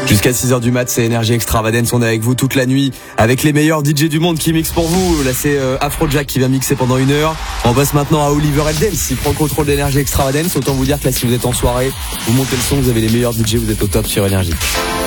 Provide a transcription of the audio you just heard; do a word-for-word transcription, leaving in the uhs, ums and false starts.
Jusqu'à six heures du mat, c'est Energy Extravagance. On est avec vous toute la nuit avec les meilleurs D J du monde qui mixent pour vous. Là, c'est euh, Afrojack qui vient mixer pendant une heure. On passe maintenant à Oliver Heldens. Il prend le contrôle d'Energy Extravagance. Autant vous dire que là, si vous êtes en soirée, vous montez le son, vous avez les meilleurs D J, vous êtes au top sur Energy.